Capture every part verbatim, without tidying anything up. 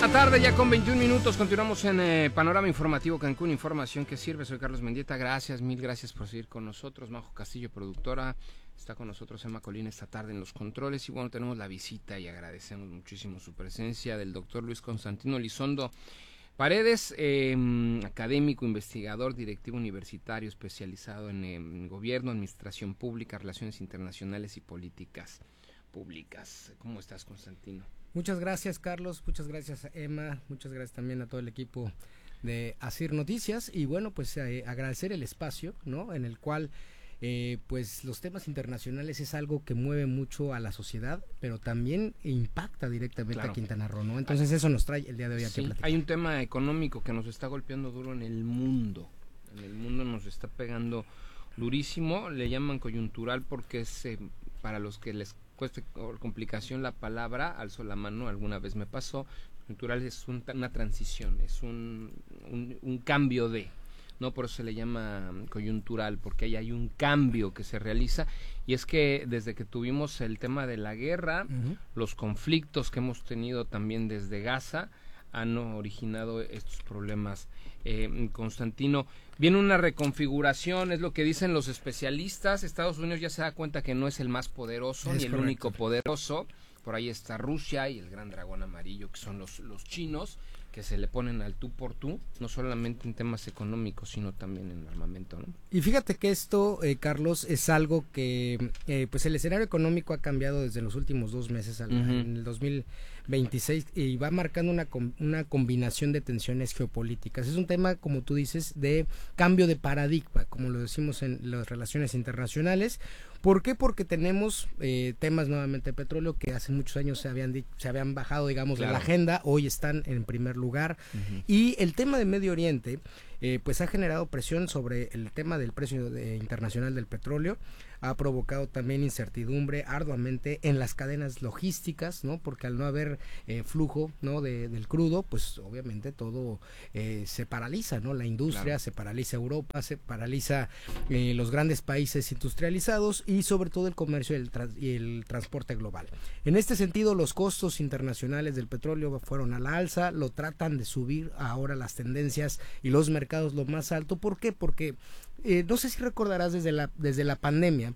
La tarde ya con veintiún minutos, continuamos en eh, Panorama Informativo Cancún, información que sirve. Soy Carlos Mendieta, gracias, mil gracias por seguir con nosotros. Majo Castillo, productora, está con nosotros Emma Colina esta tarde en los controles. Y bueno, tenemos la visita y agradecemos muchísimo su presencia del doctor Luis Constantino Elizondo Paredes, eh, académico, investigador, directivo universitario especializado en eh, gobierno, administración pública, relaciones internacionales y políticas públicas. ¿Cómo estás, Constantino? Muchas gracias, Carlos, muchas gracias, Emma, muchas gracias también a todo el equipo de Asir Noticias y bueno, pues eh, agradecer el espacio, ¿no? En el cual eh, pues los temas internacionales es algo que mueve mucho a la sociedad, pero también impacta directamente claro. a Quintana Roo, ¿no? Entonces eso nos trae el día de hoy aquí sí, a platicar. Hay un tema económico que nos está golpeando duro en el mundo, en el mundo nos está pegando durísimo, le llaman coyuntural porque es eh, para los que les cuesta complicación la palabra, alzo la mano, alguna vez me pasó, coyuntural es un, una transición, es un, un, un cambio de, no por eso se le llama coyuntural, porque ahí hay un cambio que se realiza, y es que desde que tuvimos el tema de la guerra, uh-huh. los conflictos que hemos tenido también desde Gaza, han originado estos problemas. Eh, Constantino, viene una reconfiguración, es lo que dicen los especialistas. Estados Unidos ya se da cuenta que no es el más poderoso es ni correcto. El único poderoso. Por ahí está Rusia y el gran dragón amarillo, que son los, los chinos, que se le ponen al tú por tú, no solamente en temas económicos, sino también en armamento, ¿no? Y fíjate que esto, eh, Carlos, es algo que, eh, pues el escenario económico ha cambiado desde los últimos dos meses, al, uh-huh. en el dos mil veintiséis, y va marcando una, una combinación de tensiones geopolíticas. Es un tema, como tú dices, de cambio de paradigma, como lo decimos en las relaciones internacionales. ¿Por qué? Porque tenemos eh, temas nuevamente de petróleo que hace muchos años se habían se habían bajado, digamos, claro. de la agenda, hoy están en primer lugar. Uh-huh. Y el tema de Medio Oriente, eh, pues ha generado presión sobre el tema del precio de, internacional del petróleo, ha provocado también incertidumbre arduamente en las cadenas logísticas, ¿no? Porque al no haber eh, flujo, ¿no? de, del crudo, pues obviamente todo eh, se paraliza, ¿no? La industria, claro. se paraliza Europa, se paraliza eh, los grandes países industrializados y sobre todo el comercio y el, tra- y el transporte global. En este sentido, los costos internacionales del petróleo fueron a la alza, lo tratan de subir ahora las tendencias y los mercados lo más alto. ¿Por qué? Porque eh, no sé si recordarás desde la, desde la pandemia,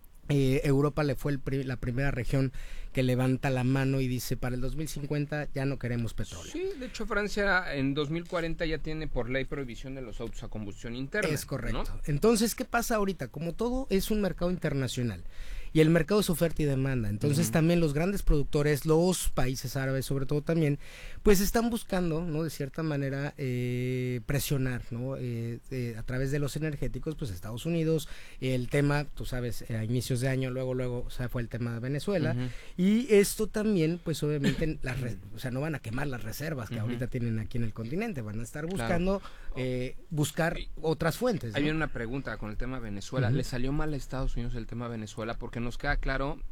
Eh, Europa le fue el pri- la primera región que levanta la mano y dice para el dos mil cincuenta ya no queremos petróleo. Sí, de hecho Francia en dos mil cuarenta ya tiene por ley prohibición de los autos a combustión interna. Es correcto. ¿No? Entonces, ¿qué pasa ahorita? Como todo es un mercado internacional y el mercado es oferta y demanda, entonces uh-huh. también los grandes productores, los países árabes sobre todo también, pues están buscando, ¿no? De cierta manera eh, presionar, ¿no? Eh, eh, a través de los energéticos, pues Estados Unidos, el tema, tú sabes, eh, a inicios de año, luego, luego, o sea, fue el tema de Venezuela, uh-huh. y esto también, pues obviamente, las re- o sea, no van a quemar las reservas que uh-huh. ahorita tienen aquí en el continente, van a estar buscando, claro. eh, buscar otras fuentes, ¿no? Hay una pregunta con el tema Venezuela, uh-huh. ¿le salió mal a Estados Unidos el tema Venezuela? Porque nos queda claro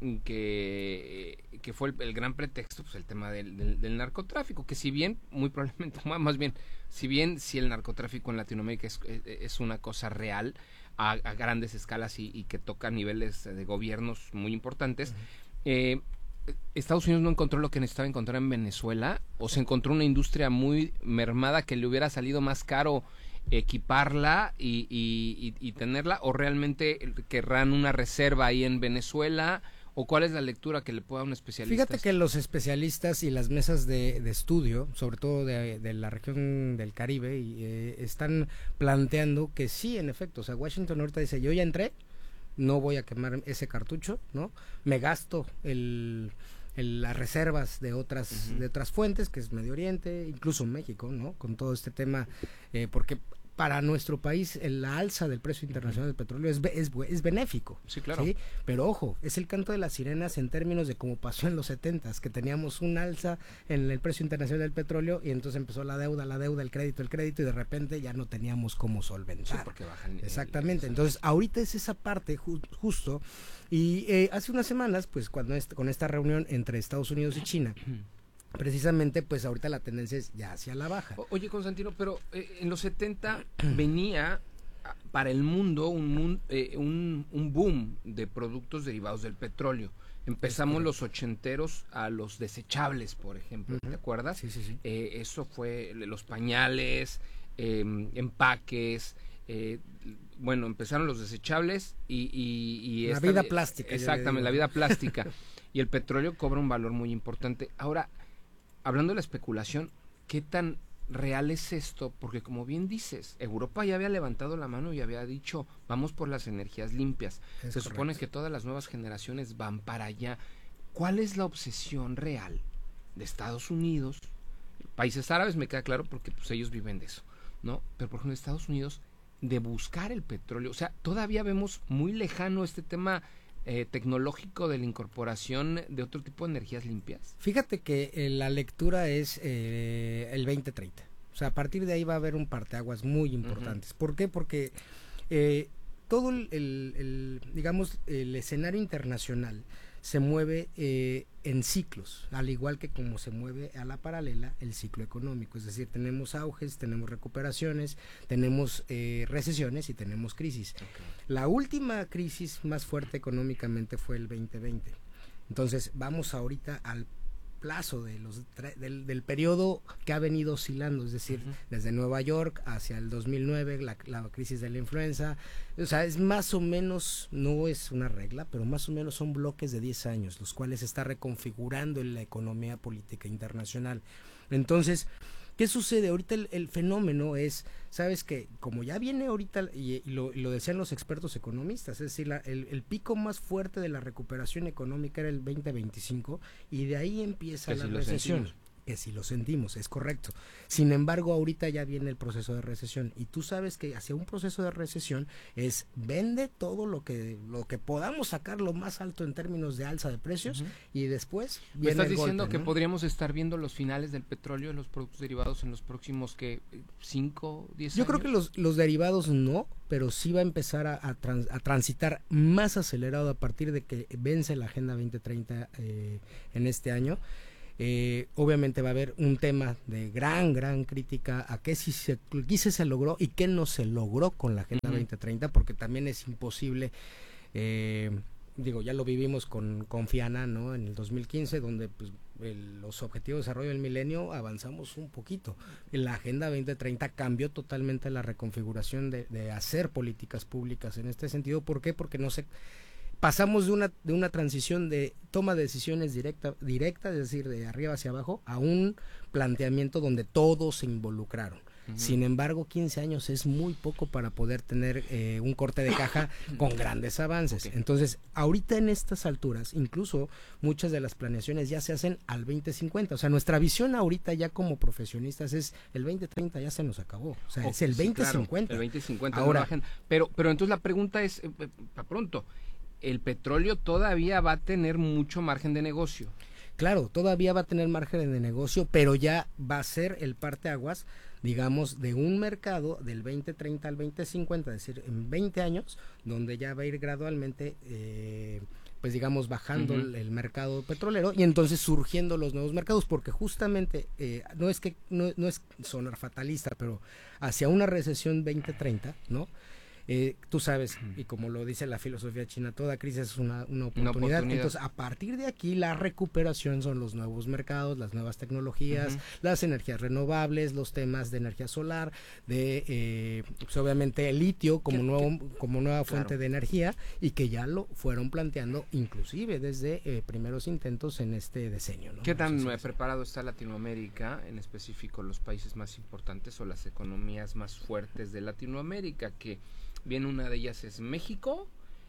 que, que fue el, el gran pretexto, pues el tema del, del, del narcotráfico, que si bien, muy probablemente, más bien, si bien si el narcotráfico en Latinoamérica es, es una cosa real, a, a grandes escalas y, y que toca niveles de gobiernos muy importantes, uh-huh. eh, Estados Unidos no encontró lo que necesitaba encontrar en Venezuela, o se encontró una industria muy mermada que le hubiera salido más caro equiparla y, y, y, y tenerla, o realmente querrán una reserva ahí en Venezuela, o cuál es la lectura que le pueda un especialista. Fíjate que los especialistas y las mesas de, de estudio, sobre todo de, de la región del Caribe, y, eh, están planteando que sí, en efecto, o sea, Washington ahorita dice, yo ya entré, no voy a quemar ese cartucho, ¿no? Me gasto el... El, las reservas de otras uh-huh. de otras fuentes, que es Medio Oriente, incluso México, ¿no? Con todo este tema, eh, porque para nuestro país el, la alza del precio internacional del petróleo es, es, es benéfico. Sí, claro. ¿sí? Pero ojo, es el canto de las sirenas en términos de como pasó en los setentas, que teníamos un alza en el precio internacional del petróleo y entonces empezó la deuda, la deuda, el crédito, el crédito y de repente ya no teníamos cómo solventar. Sí, porque bajan. Exactamente. El, entonces ahorita es esa parte ju- justo y eh, hace unas semanas, pues cuando est- con esta reunión entre Estados Unidos y China, precisamente pues ahorita la tendencia es ya hacia la baja. O, oye Constantino, pero eh, en los setenta venía para el mundo un, eh, un, un boom de productos derivados del petróleo. Empezamos los ochenteros a los desechables, por ejemplo, uh-huh. ¿te acuerdas? Sí, sí, sí. Eh, eso fue los pañales, eh, empaques, eh, bueno, empezaron los desechables y... y, y la esta, vida plástica. Exactamente, la vida plástica. Y el petróleo cobra un valor muy importante. Ahora, hablando de la especulación, ¿qué tan real es esto? Porque como bien dices, Europa ya había levantado la mano y había dicho, vamos por las energías limpias. Es Se correcto. Supone que todas las nuevas generaciones van para allá. ¿Cuál es la obsesión real de Estados Unidos? Países árabes me queda claro porque pues ellos viven de eso, ¿no? Pero por ejemplo Estados Unidos de buscar el petróleo, o sea, todavía vemos muy lejano este tema eh, tecnológico de la incorporación de otro tipo de energías limpias. Fíjate que eh, la lectura es eh, el veinte treinta, o sea, a partir de ahí va a haber un parteaguas muy importantes. Uh-huh. ¿Por qué? Porque eh, todo el, el, el, digamos, el escenario internacional se mueve eh, en ciclos, al igual que como se mueve a la paralela el ciclo económico, es decir, tenemos auges, tenemos recuperaciones, tenemos eh, recesiones y tenemos crisis. Okay. La última crisis más fuerte económicamente fue el veinte veinte, entonces vamos ahorita al plazo de los del, del periodo que ha venido oscilando, es decir, uh-huh. desde Nueva York hacia el dos mil nueve, la, la crisis de la influenza, o sea, es más o menos, no es una regla, pero más o menos son bloques de diez años, los cuales se está reconfigurando en la economía política internacional. Entonces, ¿qué sucede? Ahorita el, el fenómeno es, sabes que como ya viene ahorita, y, y, lo, y lo decían los expertos economistas, es decir, la, el, el pico más fuerte de la recuperación económica era el veinte veinticinco, y de ahí empieza que la si recesión. Que si lo sentimos, es correcto. Sin embargo, ahorita ya viene el proceso de recesión, y tú sabes que hacia un proceso de recesión es vende todo lo que lo que podamos sacar lo más alto en términos de alza de precios, uh-huh. y después viene ¿Me estás el diciendo golpe, que ¿no? podríamos estar viendo los finales del petróleo y los productos derivados en los próximos que cinco, diez años? Yo creo que los, los derivados no, pero sí va a empezar a, a, trans, a transitar más acelerado a partir de que vence la Agenda veinte treinta eh, en este año. Eh, obviamente va a haber un tema de gran, gran crítica a qué sí se, qué sí se logró y qué no se logró con la Agenda uh-huh. veinte treinta, porque también es imposible, eh, digo, ya lo vivimos con, con Fiana, ¿no? En el dos mil quince, donde pues, el, los objetivos de desarrollo del milenio avanzamos un poquito. En la Agenda veinte treinta cambió totalmente la reconfiguración de, de hacer políticas públicas en este sentido. ¿Por qué? Porque no se... Pasamos de una de una transición de toma de decisiones directa, directa, es decir, de arriba hacia abajo, a un planteamiento donde todos se involucraron. Uh-huh. Sin embargo, quince años es muy poco para poder tener eh, un corte de caja con grandes avances. Okay. Entonces, ahorita en estas alturas, incluso muchas de las planeaciones ya se hacen al veinte cincuenta. O sea, nuestra visión ahorita ya como profesionistas es el veinte treinta ya se nos acabó. O sea, okay, es el veinte cincuenta. Sí, claro, el veinte cincuenta. Ahora, no pero, pero entonces la pregunta es, eh, para pronto, el petróleo todavía va a tener mucho margen de negocio. Claro, todavía va a tener margen de negocio, pero ya va a ser el parteaguas, digamos, de un mercado del veinte treinta al veinte cincuenta, es decir, en veinte años, donde ya va a ir gradualmente, eh, pues digamos, bajando uh-huh. el, el mercado petrolero y entonces surgiendo los nuevos mercados, porque justamente, eh, no es que, no, no es sonar fatalista, pero hacia una recesión veinte treinta, ¿no? Eh, tú sabes, y como lo dice la filosofía china, toda crisis es una, una, oportunidad. una oportunidad. Entonces, a partir de aquí, la recuperación son los nuevos mercados, las nuevas tecnologías, uh-huh. las energías renovables, los temas de energía solar, de, eh, pues obviamente, el litio como, nuevo, como nueva fuente claro. de energía, y que ya lo fueron planteando, inclusive desde eh, primeros intentos en este decenio, ¿no? ¿Qué tan no preparado está Latinoamérica, en específico los países más importantes o las economías más fuertes de Latinoamérica, que bien, una de ellas es México,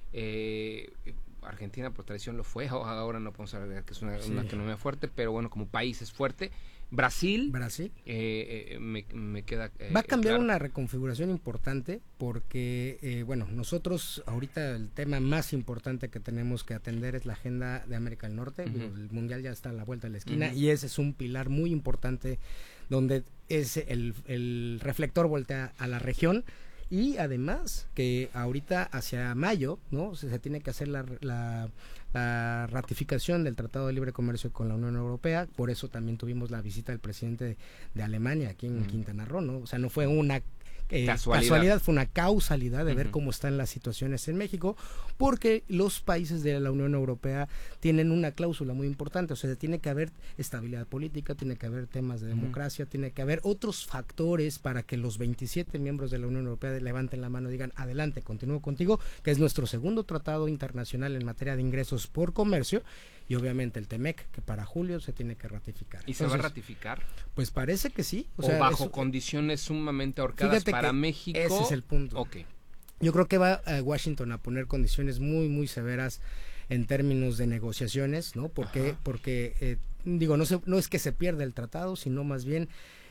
eh, Argentina por tradición lo fue, ahora no podemos agregar que es una, sí. una economía fuerte, pero bueno, como país es fuerte. Brasil, Brasil. Eh, eh, me, me queda eh, va a cambiar claro. una reconfiguración importante porque, eh, bueno, nosotros ahorita el tema más importante que tenemos que atender es la agenda de América del Norte, uh-huh. el mundial ya está a la vuelta de la esquina uh-huh. y ese es un pilar muy importante donde es el, el reflector voltea a la región. Y además que ahorita hacia mayo, ¿no? Se, se tiene que hacer la, la, la ratificación del Tratado de Libre Comercio con la Unión Europea, por eso también tuvimos la visita del presidente de, de Alemania aquí en uh-huh. Quintana Roo, ¿no? O sea, no fue una eh, casualidad. casualidad, fue una causalidad de uh-huh. ver cómo están las situaciones en México, porque los países de la Unión Europea tienen una cláusula muy importante, o sea, tiene que haber estabilidad política, tiene que haber temas de democracia, uh-huh. tiene que haber otros factores para que los veintisiete miembros de la Unión Europea levanten la mano y digan, adelante, continúo contigo, que es nuestro segundo tratado internacional en materia de ingresos por comercio, y obviamente el TEMEC, que para julio se tiene que ratificar. ¿Y Entonces, se va a ratificar? Pues parece que sí. O, o sea, bajo eso, condiciones sumamente ahorcadas para México. Ese es el punto. Okay. Yo creo que va a Washington a poner condiciones muy, muy severas en términos de negociaciones, ¿no? Porque, porque eh, digo, no, se, no es que se pierda el tratado, sino más bien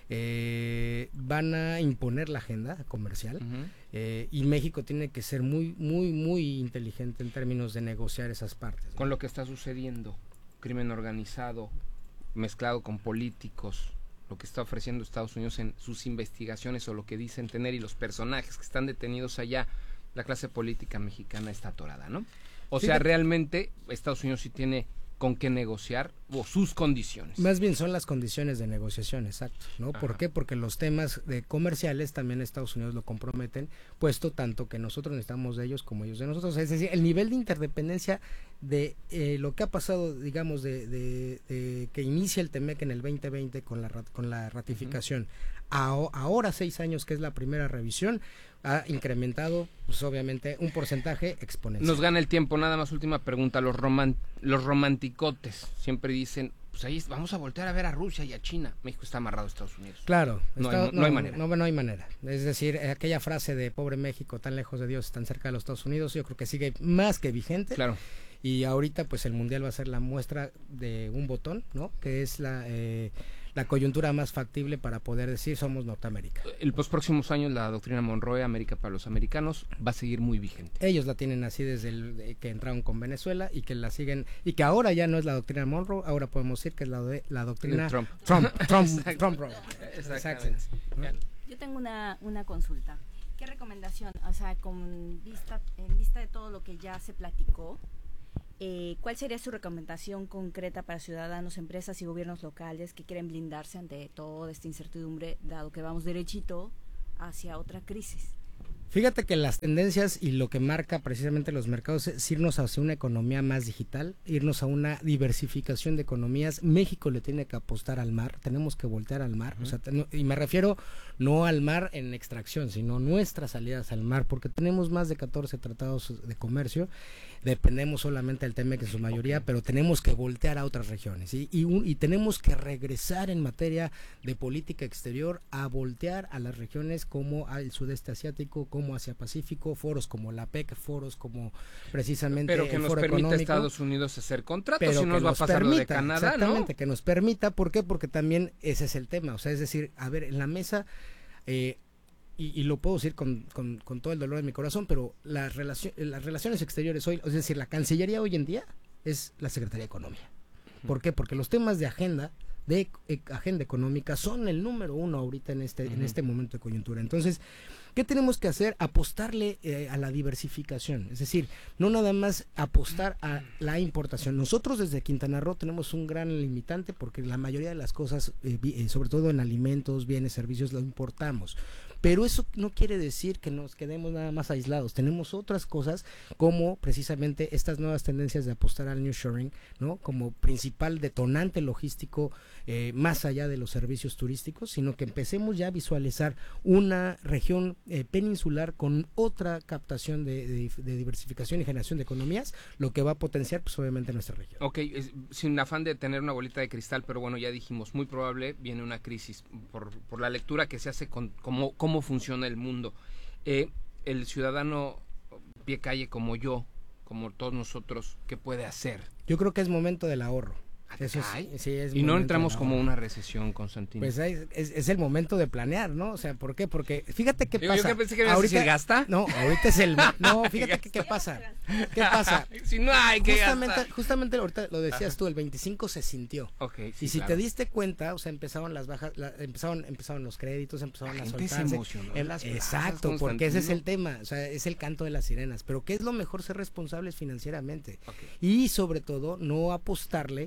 eh, van a imponer la agenda comercial uh-huh. eh, y México tiene que ser muy, muy, muy inteligente en términos de negociar esas partes, ¿no? Con lo que está sucediendo, crimen organizado, mezclado con políticos, lo que está ofreciendo Estados Unidos en sus investigaciones o lo que dicen tener y los personajes que están detenidos allá, la clase política mexicana está atorada, ¿no? O sí, sea, realmente Estados Unidos sí tiene con qué negociar o sus condiciones. Más bien son las condiciones de negociación, exacto, ¿no? Ajá. ¿Por qué? Porque los temas de comerciales también Estados Unidos lo comprometen, puesto tanto que nosotros necesitamos de ellos como ellos de nosotros. Es decir, el nivel de interdependencia de eh, lo que ha pasado, digamos, de, de, de que inicia el TEMEC en el veinte veinte con la, con la ratificación, uh-huh. a, ahora seis años que es la primera revisión, ha incrementado, pues obviamente, un porcentaje exponencial. Nos gana el tiempo, nada más última pregunta, los roman, los romanticotes siempre dicen, pues ahí vamos a voltear a ver a Rusia y a China. México está amarrado a Estados Unidos. Claro. No, está, hay, no, no hay manera. No, no hay manera. Es decir, aquella frase de pobre México, tan lejos de Dios, tan cerca de los Estados Unidos, yo creo que sigue más que vigente. Claro. Y ahorita pues el Mundial va a ser la muestra de un botón, ¿no? Que es la... Eh, la coyuntura más factible para poder decir somos Norteamérica. En los próximos años la doctrina Monroe, América para los americanos, va a seguir muy vigente. Ellos la tienen así desde el, de que entraron con Venezuela y que la siguen, y que ahora ya no es la doctrina Monroe, ahora podemos decir que es la, de, la doctrina Trump. Trump, Trump, Trump, Trump. Exactamente. Yo tengo una, una consulta. ¿Qué recomendación, o sea, con vista, en vista de todo lo que ya se platicó, Eh, ¿cuál sería su recomendación concreta para ciudadanos, empresas y gobiernos locales que quieren blindarse ante toda esta incertidumbre, dado que vamos derechito hacia otra crisis? Fíjate que las tendencias y lo que marca precisamente los mercados es irnos hacia una economía más digital, irnos a una diversificación de economías. México le tiene que apostar al mar, tenemos que voltear al mar, uh-huh. o sea, ten, y me refiero no al mar en extracción, sino nuestras salidas al mar, porque tenemos más de catorce tratados de comercio, dependemos solamente del TEMEC en su mayoría, okay. pero tenemos que voltear a otras regiones, ¿sí? y, un, y tenemos que regresar en materia de política exterior a voltear a las regiones como al sudeste asiático, como Asia Pacífico, foros como la P E C, foros como precisamente pero que el nos foro permite económico, Estados Unidos hacer contratos, pero si no nos va a pasar permita, lo de Canadá, exactamente, ¿no? que nos permita, ¿por qué? Porque también ese es el tema, o sea, es decir, a ver, en la mesa eh, y, y lo puedo decir con, con, con todo el dolor de mi corazón, pero las, relacion, las relaciones exteriores hoy, es decir, la Cancillería hoy en día es la Secretaría de Economía. ¿Por qué? Porque los temas de agenda de eh, agenda económica son el número uno ahorita en este uh-huh. en este momento de coyuntura. Entonces, ¿qué tenemos que hacer? Apostarle eh, a la diversificación, es decir, no nada más apostar a la importación. Nosotros desde Quintana Roo tenemos un gran limitante porque la mayoría de las cosas, eh, eh, sobre todo en alimentos, bienes, servicios, lo importamos. Pero eso no quiere decir que nos quedemos nada más aislados. Tenemos otras cosas como precisamente estas nuevas tendencias de apostar al nearshoring, ¿no? Como principal detonante logístico eh, más allá de los servicios turísticos, sino que empecemos ya a visualizar una región eh, peninsular con otra captación de, de, de diversificación y generación de economías, lo que va a potenciar pues obviamente nuestra región. Ok, es, sin afán de tener una bolita de cristal, pero bueno, ya dijimos, muy probable viene una crisis por, por la lectura que se hace con como cómo funciona el mundo. Eh, el ciudadano pie calle como yo, como todos nosotros, ¿qué puede hacer? Yo creo que es momento del ahorro. Eso es, sí, es y no entramos como una recesión, Constantino. Pues es, es, es el momento de planear, ¿no? O sea, ¿por qué? Porque fíjate qué yo, pasa. Yo que pensé que ahorita decir, ¿gasta? No, ahorita es el no, fíjate qué, qué pasa. ¿Qué pasa? Si no hay que justamente, gastar. Justamente ahorita lo decías Ajá. tú, el veinticinco se sintió. Okay, sí, y si claro. te diste cuenta, o sea, empezaron las bajas, la, empezaron empezaron los créditos, empezaron la a gente soltarse. se emocionó en las Exacto, plazas, porque ese es el tema, o sea, es el canto de las sirenas, pero ¿qué es lo mejor? Ser responsables financieramente. Okay. Y sobre todo no apostarle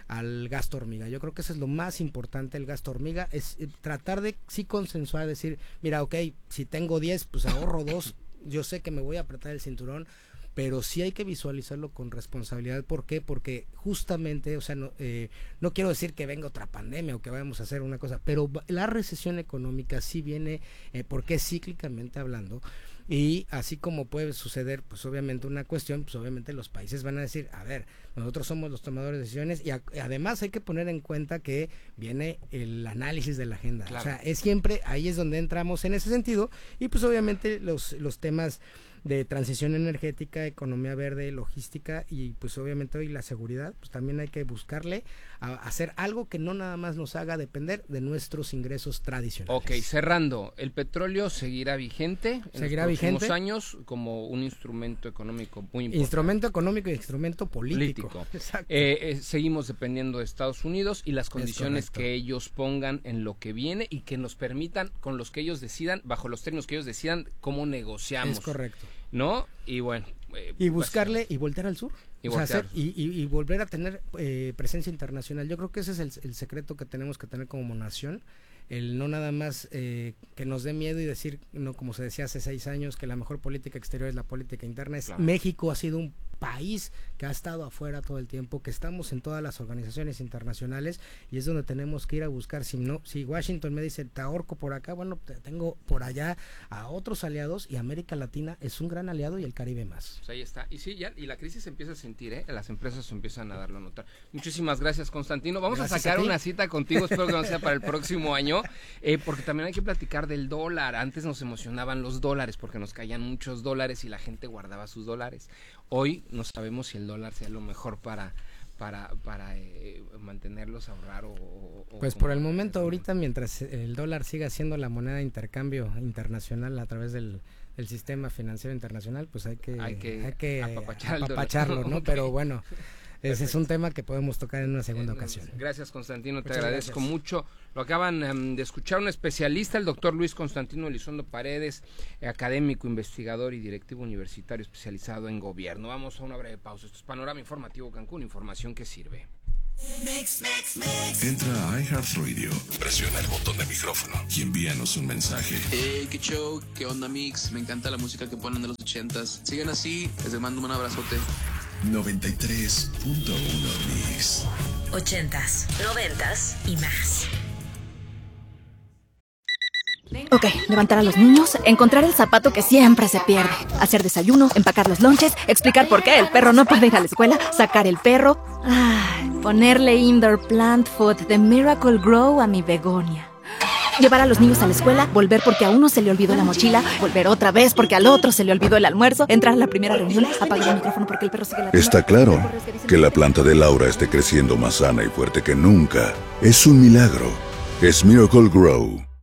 al gasto hormiga. Yo creo que eso es lo más importante, el gasto hormiga, es eh, tratar de sí consensuar, decir, mira, ok, si tengo diez, pues ahorro dos, yo sé que me voy a apretar el cinturón, pero sí hay que visualizarlo con responsabilidad. ¿Por qué? Porque justamente, o sea, no, eh, no quiero decir que venga otra pandemia o que vayamos a hacer una cosa, pero la recesión económica sí viene, eh, porque cíclicamente hablando, y así como puede suceder, pues obviamente una cuestión, pues obviamente los países van a decir, a ver, nosotros somos los tomadores de decisiones, y a, además hay que poner en cuenta que viene el análisis de la agenda, claro. O sea, es siempre, ahí es donde entramos en ese sentido, y pues obviamente los, los temas de transición energética, economía verde, logística y pues obviamente hoy la seguridad, pues también hay que buscarle a hacer algo que no nada más nos haga depender de nuestros ingresos tradicionales. Ok, cerrando, el petróleo seguirá vigente seguirá en los próximos vigente. años como un instrumento económico muy importante. Instrumento económico y instrumento político. político. Exacto. Eh, eh, seguimos dependiendo de Estados Unidos y las condiciones que ellos pongan en lo que viene y que nos permitan, con los que ellos decidan, bajo los términos que ellos decidan, cómo negociamos. Es correcto. ¿No? Y bueno. Eh, y buscarle y voltear al sur. Y, o sea, voltear. hacer, y, y, y volver a tener eh, presencia internacional. Yo creo que ese es el, el secreto que tenemos que tener como nación. El no nada más eh, que nos dé miedo y decir, no como se decía hace seis años, que la mejor política exterior es la política interna. Es, claro. México ha sido un país que ha estado afuera todo el tiempo, que estamos en todas las organizaciones internacionales y es donde tenemos que ir a buscar. Si no, si Washington me dice te ahorco por acá, bueno, te tengo por allá a otros aliados y América Latina es un gran aliado y el Caribe más. Pues ahí está. Y sí, ya, y la crisis se empieza a sentir, ¿eh? Las empresas empiezan a darlo a notar. Muchísimas gracias, Constantino. Vamos gracias a sacar a una cita contigo, espero que no sea para el próximo año, eh, porque también hay que platicar del dólar. Antes nos emocionaban los dólares porque nos caían muchos dólares y la gente guardaba sus dólares. Hoy no sabemos si el dólar sea lo mejor para para para eh, mantenerlos, ahorrar o, o pues por el momento ahorita, mientras el dólar siga siendo la moneda de intercambio internacional a través del, del sistema financiero internacional, pues hay que hay que, hay que apapachar apapacharlo, ¿no? Okay. Pero bueno, ese es un tema que podemos tocar en una segunda eh, ocasión. Gracias, Constantino, te Muchas agradezco gracias. mucho. Lo acaban um, de escuchar un especialista, el doctor Luis Constantino Elizondo Paredes, eh, académico, investigador y directivo universitario especializado en gobierno. Vamos a una breve pausa. Esto es Panorama Informativo Cancún, información que sirve. Mix, mix, mix. Entra a iHeartRadio, presiona el botón de micrófono y envíanos un mensaje. Hey, qué show, qué onda, Mix. Me encanta la música que ponen de los ochentas. Sigan así, les mando un abrazote. noventa y tres punto uno Mix. Ochentas, noventas y más. Ok, levantar a los niños, encontrar el zapato que siempre se pierde, hacer desayuno, empacar los lonches, explicar por qué el perro no puede ir a la escuela, sacar el perro, ay, ponerle indoor plant food de Miracle Grow a mi begonia. Llevar a los niños a la escuela, volver porque a uno se le olvidó la mochila, volver otra vez porque al otro se le olvidó el almuerzo, entrar a la primera reunión, apagar el micrófono porque el perro sigue la tienda. Está claro que la planta de Laura esté creciendo más sana y fuerte que nunca. Es un milagro. Es Miracle Grow.